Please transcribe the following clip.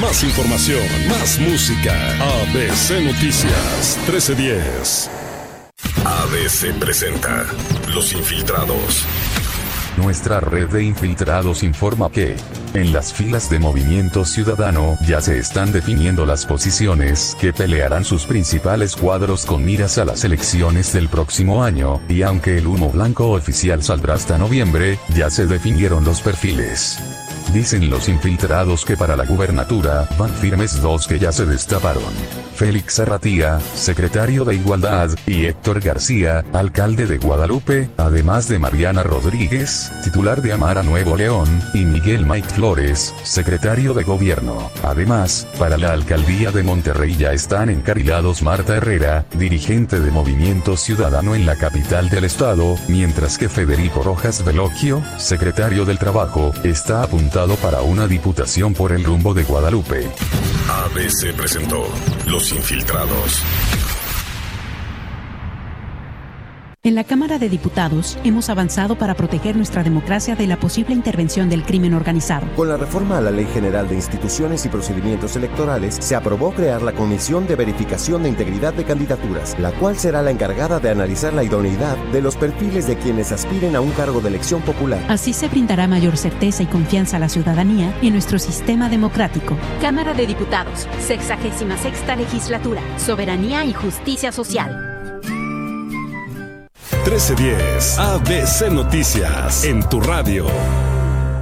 Más información, más música. ABC Noticias 1310. ABC presenta Los Infiltrados. Nuestra red de infiltrados informa que, en las filas de Movimiento Ciudadano, ya se están definiendo las posiciones que pelearán sus principales cuadros con miras a las elecciones del próximo año, y aunque el humo blanco oficial saldrá hasta noviembre, ya se definieron los perfiles. Dicen los infiltrados que para la gubernatura van firmes dos que ya se destaparon: Félix Arratia, secretario de Igualdad, y Héctor García, alcalde de Guadalupe, además de Mariana Rodríguez, titular de Amara Nuevo León, y Miguel Mike Flores, secretario de Gobierno. Además, para la alcaldía de Monterrey ya están encarrilados Marta Herrera, dirigente de Movimiento Ciudadano en la capital del estado, mientras que Federico Rojas Veloquio, secretario del Trabajo, está apuntado para una diputación por el rumbo de Guadalupe. ABC presentó Los Infiltrados. En la Cámara de Diputados hemos avanzado para proteger nuestra democracia de la posible intervención del crimen organizado. Con la reforma a la Ley General de Instituciones y Procedimientos Electorales, se aprobó crear la Comisión de Verificación de Integridad de Candidaturas, la cual será la encargada de analizar la idoneidad de los perfiles de quienes aspiren a un cargo de elección popular. Así se brindará mayor certeza y confianza a la ciudadanía y en nuestro sistema democrático. Cámara de Diputados, 66ª Legislatura, Soberanía y Justicia Social. 1310 ABC Noticias en tu radio.